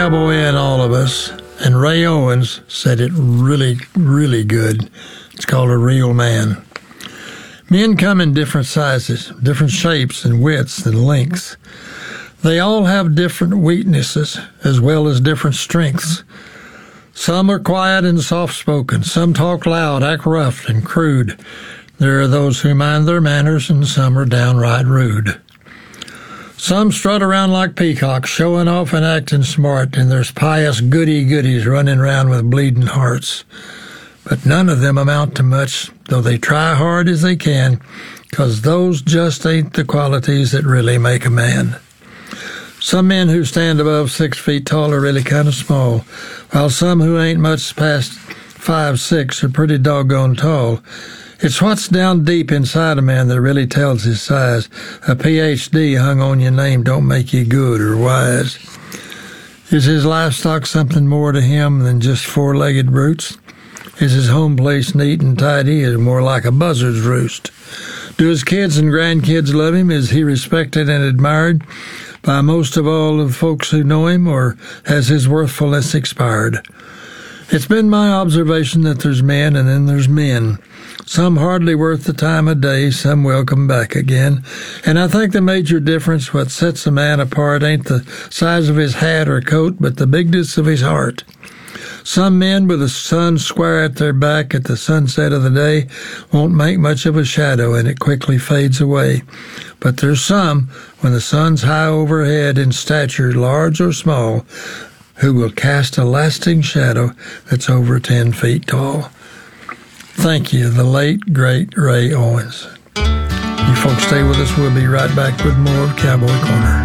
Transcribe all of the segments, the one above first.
cowboy in all of us, and Ray Owens said it really, really good. It's called A Real Man. Men come in different sizes, different shapes and widths and lengths. They all have different weaknesses as well as different strengths. Some are quiet and soft-spoken. Some talk loud, act rough and crude. There are those who mind their manners, and some are downright rude. Some strut around like peacocks, showing off and acting smart, and there's pious goody-goodies running around with bleeding hearts. But none of them amount to much, though they try hard as they can, 'cause those just ain't the qualities that really make a man. Some men who stand above 6 feet tall are really kind of small, while some who ain't much past 5'6" are pretty doggone tall. It's what's down deep inside a man that really tells his size. A Ph.D. hung on your name don't make you good or wise. Is his livestock something more to him than just four-legged brutes? Is his home place neat and tidy, or more like a buzzard's roost? Do his kids and grandkids love him? Is he respected and admired by most of all of the folks who know him, or has his worthfulness expired? It's been my observation that there's men and then there's men. Some hardly worth the time of day, some welcome back again. And I think the major difference, what sets a man apart, ain't the size of his hat or coat, but the bigness of his heart. Some men with the sun square at their back at the sunset of the day won't make much of a shadow, and it quickly fades away. But there's some, when the sun's high overhead in stature, large or small, who will cast a lasting shadow that's over 10 feet tall. Thank you, the late, great Ray Owens. You folks stay with us. We'll be right back with more of Cowboy Corner.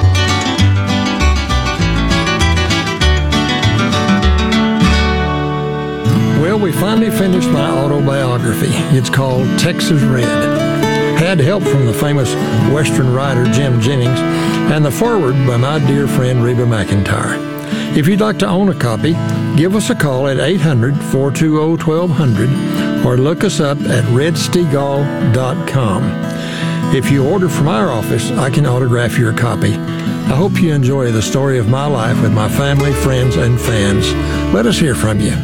Well, we finally finished my autobiography. It's called Texas Red. Had help from the famous Western writer Jim Jennings and the foreword by my dear friend Reba McEntire. If you'd like to own a copy, give us a call at 800-420-1200 or look us up at redstegall.com. If you order from our office, I can autograph your copy. I hope you enjoy the story of my life with my family, friends, and fans. Let us hear from you.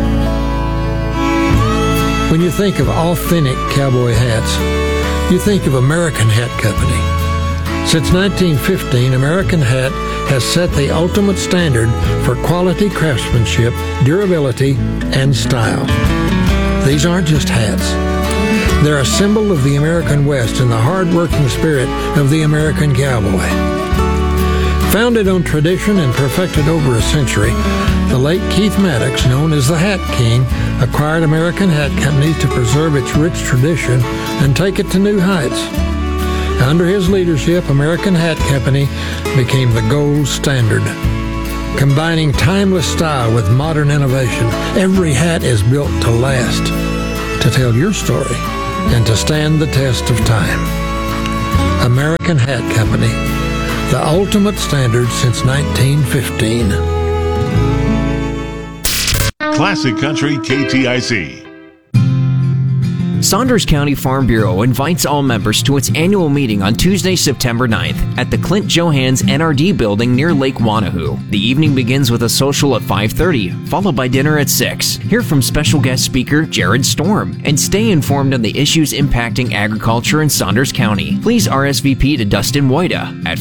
When you think of authentic cowboy hats, you think of American Hat Company. Since 1915, American Hat has set the ultimate standard for quality craftsmanship, durability, and style. These aren't just hats. They're a symbol of the American West and the hard-working spirit of the American cowboy. Founded on tradition and perfected over a century, the late Keith Maddox, known as the Hat King, acquired American Hat Company to preserve its rich tradition and take it to new heights. Under his leadership, American Hat Company became the gold standard. Combining timeless style with modern innovation, every hat is built to last, to tell your story, and to stand the test of time. American Hat Company, the ultimate standard since 1915. Classic Country KTIC. Saunders County Farm Bureau invites all members to its annual meeting on Tuesday, September 9th at the Clint Johans NRD building near Lake Wanahoo. The evening begins with a social at 5:30, followed by dinner at 6. Hear from special guest speaker Jared Storm and stay informed on the issues impacting agriculture in Saunders County. Please RSVP to Dustin Wojda at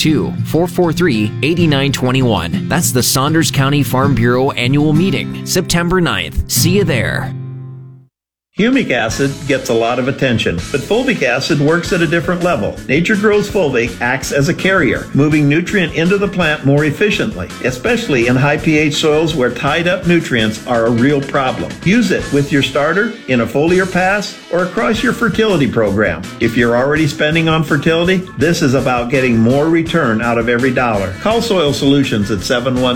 402-443-8921. That's the Saunders County Farm Bureau annual meeting, September 9th. See you there. Humic acid gets a lot of attention, but fulvic acid works at a different level. Nature Grow's fulvic acts as a carrier, moving nutrient into the plant more efficiently, especially in high pH soils where tied up nutrients are a real problem. Use it with your starter, in a foliar pass, or across your fertility program. If you're already spending on fertility, this is about getting more return out of every dollar. Call Soil Solutions at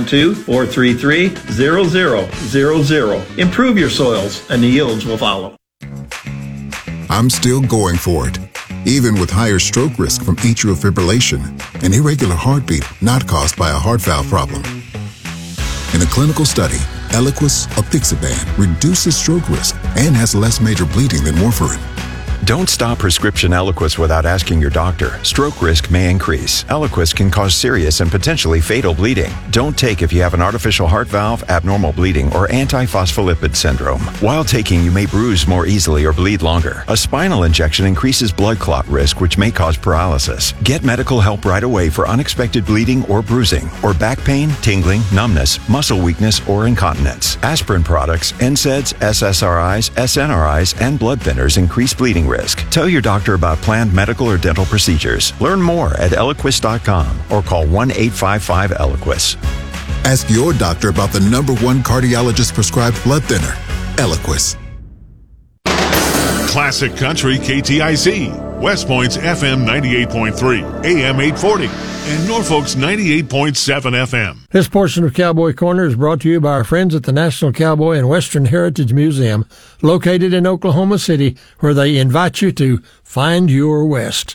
712-433-0000. Improve your soils and the yields will follow. I'm still going for it, even with higher stroke risk from atrial fibrillation, an irregular heartbeat not caused by a heart valve problem. In a clinical study, Eliquis apixaban reduces stroke risk and has less major bleeding than warfarin. Don't stop prescription Eliquis without asking your doctor. Stroke risk may increase. Eliquis can cause serious and potentially fatal bleeding. Don't take if you have an artificial heart valve, abnormal bleeding, or antiphospholipid syndrome. While taking, you may bruise more easily or bleed longer. A spinal injection increases blood clot risk, which may cause paralysis. Get medical help right away for unexpected bleeding or bruising, or back pain, tingling, numbness, muscle weakness, or incontinence. Aspirin products, NSAIDs, SSRIs, SNRIs, and blood thinners increase bleeding risk. Tell your doctor about planned medical or dental procedures. Learn more at Eliquis.com or call 1-855-ELIQUIS. Ask your doctor about the #1 cardiologist prescribed blood thinner, Eliquis. Classic Country KTIC, West Point's FM 98.3, AM 840, and Norfolk's 98.7 FM. This portion of Cowboy Corner is brought to you by our friends at the National Cowboy and Western Heritage Museum, located in Oklahoma City, where they invite you to find your West.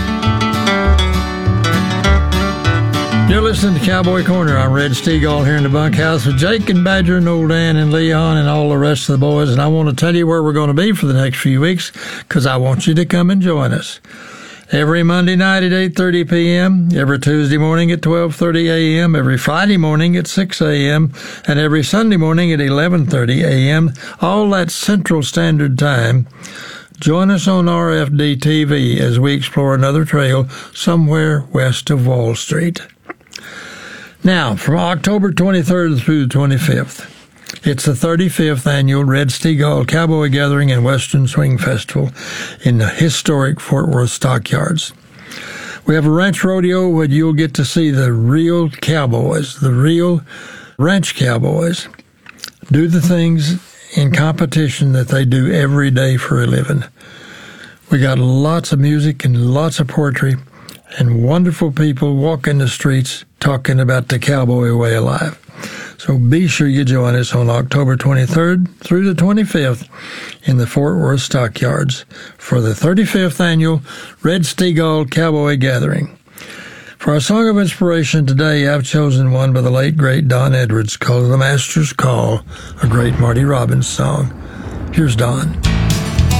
You're listening to Cowboy Corner. I'm Red Stegall here in the bunkhouse with Jake and Badger and Old Dan and Leon and all the rest of the boys. And I want to tell you where we're going to be for the next few weeks, because I want you to come and join us. Every Monday night at 8:30 p.m., every Tuesday morning at 12:30 a.m., every Friday morning at 6 a.m., and every Sunday morning at 11:30 a.m., all at Central Standard Time. Join us on RFD TV as we explore another trail somewhere west of Wall Street. Now, from October 23rd through the 25th, it's the 35th annual Red Stegall Cowboy Gathering and Western Swing Festival in the historic Fort Worth Stockyards. We have a ranch rodeo where you'll get to see the real cowboys, the real ranch cowboys, do the things in competition that they do every day for a living. We got lots of music and lots of poetry and wonderful people walking the streets talking about the cowboy way of life. So be sure you join us on October 23rd through the 25th in the Fort Worth Stockyards for the 35th annual Red Stegall Cowboy Gathering. For our song of inspiration today, I've chosen one by the late, great Don Edwards called The Master's Call, a great Marty Robbins song. Here's Don.